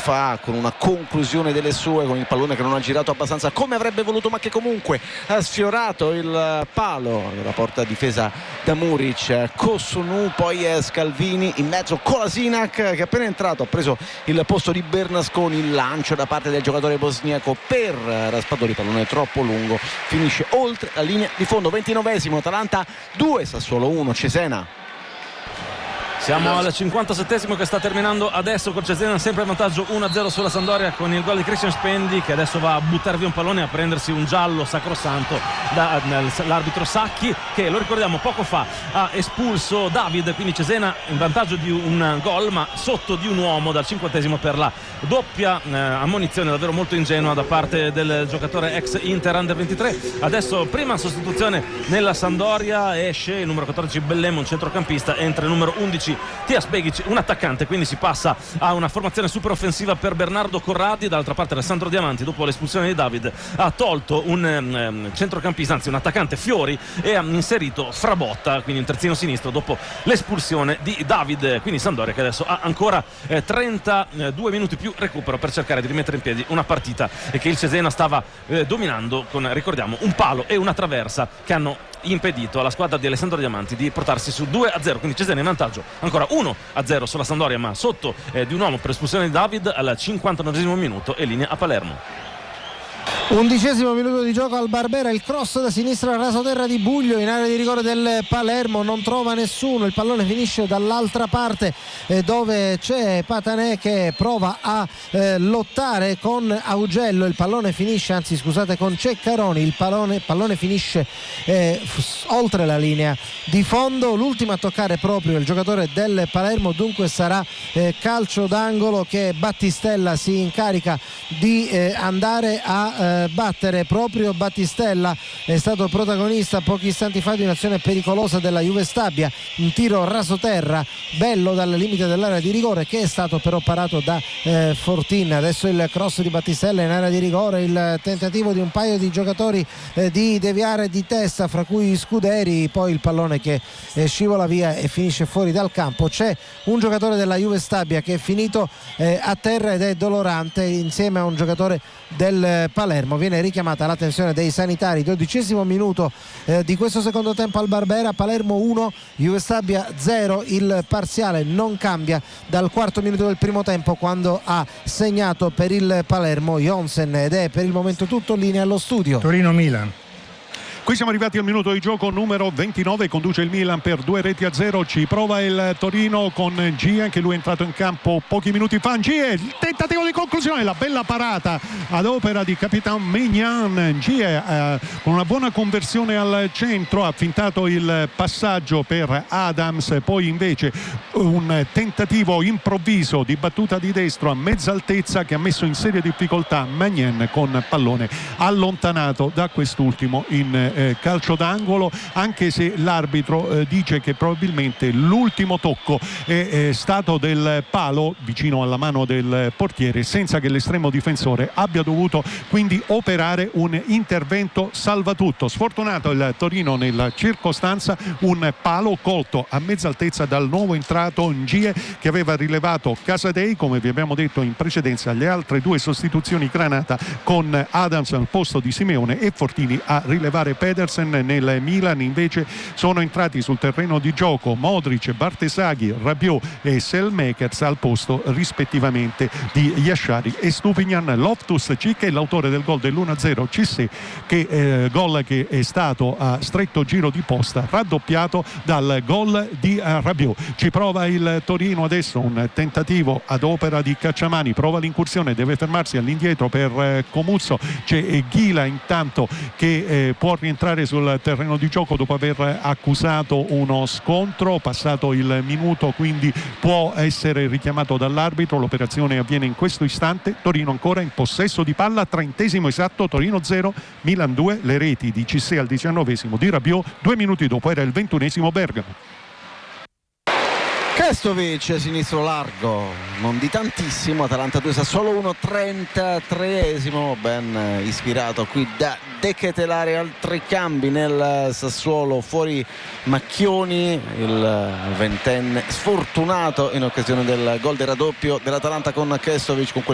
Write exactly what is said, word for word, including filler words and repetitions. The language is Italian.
fa, con una conclusione delle sue, con il pallone che non ha girato abbastanza come avrebbe voluto, ma che comunque ha sfiorato il palo della porta difesa da Muric. Kosunu, poi Scalvini, in mezzo Kolasinac che è appena entrato ha preso il posto di Bernasconi. Il lancio da parte del giocatore bosniaco per Raspadori, pallone troppo lungo, finisce oltre la linea di fondo. Ventinovesimo, Atalanta due, Sassuolo uno, Cesena. Siamo al cinquantasettesimo che sta terminando adesso, con Cesena sempre in vantaggio uno a zero sulla Sampdoria, con il gol di Christian Spendi che adesso va a buttarvi un pallone e a prendersi un giallo sacrosanto dall'arbitro Sacchi, che lo ricordiamo poco fa ha espulso David, quindi Cesena in vantaggio di un gol ma sotto di un uomo dal cinquantesimo per la doppia eh, ammonizione davvero molto ingenua da parte del giocatore ex Inter Under ventitré. Adesso prima sostituzione nella Sampdoria, esce il numero quattordici Bellemo, un centrocampista, entra il numero undici Tias Begic, un attaccante, quindi si passa a una formazione super offensiva per Bernardo Corradi. Dall'altra parte Alessandro Diamanti, dopo l'espulsione di David, ha tolto un um, centrocampista, anzi un attaccante, Fiori, e ha inserito Frabotta, quindi un terzino sinistro dopo l'espulsione di David. Quindi Sampdoria che adesso ha ancora eh, trentadue minuti più recupero per cercare di rimettere in piedi una partita e che il Cesena stava eh, dominando con, ricordiamo, un palo e una traversa che hanno impedito alla squadra di Alessandro Diamanti di portarsi su due a zero, quindi Cesena in vantaggio ancora uno a zero sulla Sampdoria, ma sotto eh, di un uomo per espulsione di David al cinquantanovesimo minuto e linea a Palermo. Undicesimo minuto di gioco al Barbera, il cross da sinistra al rasoterra di Buglio in area di rigore del Palermo, non trova nessuno, il pallone finisce dall'altra parte eh, dove c'è Patanè che prova a eh, lottare con Augello, il pallone finisce, anzi scusate, con Ceccaroni, il pallone, pallone finisce eh, f- oltre la linea di fondo, l'ultimo a toccare proprio il giocatore del Palermo, dunque sarà eh, calcio d'angolo che Battistella si incarica di eh, andare a eh, battere. Proprio Battistella è stato protagonista pochi istanti fa di un'azione pericolosa della Juve Stabia, un tiro rasoterra bello dal limite dell'area di rigore che è stato però parato da eh, Fortin. Adesso il cross di Battistella in area di rigore, il tentativo di un paio di giocatori eh, di deviare di testa, fra cui Scuderi, poi il pallone che eh, scivola via e finisce fuori dal campo. C'è un giocatore della Juve Stabia che è finito eh, a terra ed è dolorante insieme a un giocatore del Palermo. Viene richiamata l'attenzione dei sanitari. Dodicesimo minuto eh, di questo secondo tempo al Barbera, Palermo uno, Juve Stabia zero. Il parziale non cambia dal quarto minuto del primo tempo, quando ha segnato per il Palermo Jonsen, ed è per il momento tutto. Linea allo studio. Torino-Milan. Qui siamo arrivati al minuto di gioco numero ventinove, conduce il Milan per due reti a zero, ci prova il Torino con Gia, che lui è entrato in campo pochi minuti fa. Gia, il tentativo di conclusione, la bella parata ad opera di Capitan Mignan. Gia eh, con una buona conversione al centro ha fintato il passaggio per Adams, poi invece un tentativo improvviso di battuta di destro a mezza altezza che ha messo in seria difficoltà Magnan, con pallone allontanato da quest'ultimo in Eh, calcio d'angolo, anche se l'arbitro eh, dice che probabilmente l'ultimo tocco è, è stato del palo vicino alla mano del portiere, senza che l'estremo difensore abbia dovuto quindi operare un intervento salvatutto. Sfortunato il Torino nella circostanza, un palo colto a mezza altezza dal nuovo entrato Ngie, che aveva rilevato Casadei, come vi abbiamo detto in precedenza. Le altre due sostituzioni Granata, con Adams al posto di Simeone e Fortini a rilevare Pedersen. Nel Milan invece sono entrati sul terreno di gioco Modric, Bartesaghi, Rabiot e Selmakers al posto rispettivamente di Yashari e Stupignan. Loftus-Cheek è l'autore del gol dell'uno a zero, Cissé, che eh, gol che è stato a stretto giro di posta, raddoppiato dal gol di eh, Rabiot. Ci prova il Torino adesso, un tentativo ad opera di Cacciamani, prova l'incursione, deve fermarsi all'indietro per eh, Comuzzo. C'è eh, Ghila intanto che eh, può rientrare sul terreno di gioco dopo aver accusato uno scontro. Passato il minuto, quindi può essere richiamato dall'arbitro. L'operazione avviene in questo istante. Torino ancora in possesso di palla, trentesimo esatto, Torino zero Milan due. Le reti di Cissé al diciannovesimo, di Rabiot due minuti dopo era il ventunesimo Bergamo. Kestovic, sinistro largo, non di tantissimo. Atalanta due, Sassuolo uno, trentatreesimo, ben ispirato qui da De Ketelare. Altri cambi nel Sassuolo, fuori Macchioni, il ventenne sfortunato in occasione del gol del raddoppio dell'Atalanta con Kestovic, con quel